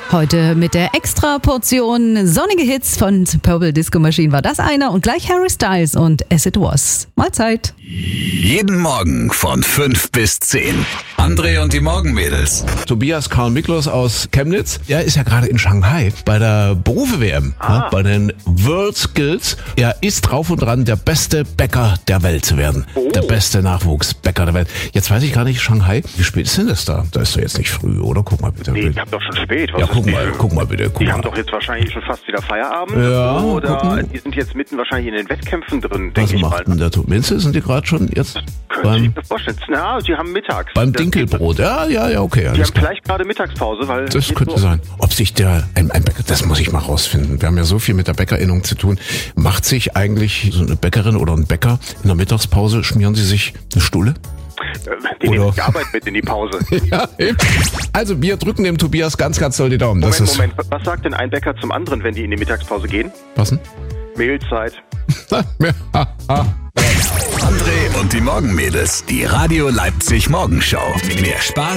Heute mit der Extra-Portion sonnige Hits von Purple Disco Machine war das einer und gleich Harry Styles und As It Was. Mahlzeit. Jeden Morgen von 5 bis 10. André und die Morgenmädels. Tobias Karl Miklos aus Chemnitz, er ist ja gerade in Shanghai bei der Berufe-WM, ja, bei den World Skills. Er ist drauf und dran, der beste Bäcker der Welt zu werden. Der beste Nachwuchsbäcker der Welt. Jetzt weiß ich gar nicht, Shanghai, wie spät ist denn das da? Da ist doch jetzt nicht früh, oder? Guck mal bitte. Nee, ich hab doch schon spät. Was ja, guck mal bitte. Die haben doch jetzt wahrscheinlich schon fast wieder Feierabend. Ja, oder die sind jetzt mitten wahrscheinlich in den Wettkämpfen drin, denke was ich mal. macht denn der Minze? Sind die gerade schon jetzt Könnte ich mir vorstellen. Na, die haben mittags. beim Dinkelbrot? Ja, okay. Die haben vielleicht gerade Mittagspause, weil... Das könnte sein. Ob sich ein Bäcker, das muss ich mal rausfinden. Wir haben ja so viel mit der Bäckerinnung zu tun. Macht sich eigentlich so eine Bäckerin oder ein Bäcker in der Mittagspause, schmieren sie sich eine Stulle? Die nehmen die Arbeit mit in die Pause. Ja, eben. Also wir drücken dem Tobias ganz, ganz doll die Daumen. Moment. Was sagt denn ein Bäcker zum anderen, wenn die in die Mittagspause gehen? Was denn? Mehlzeit. André und die Morgenmädels. Die Radio Leipzig Morgenshow. Mehr Spaß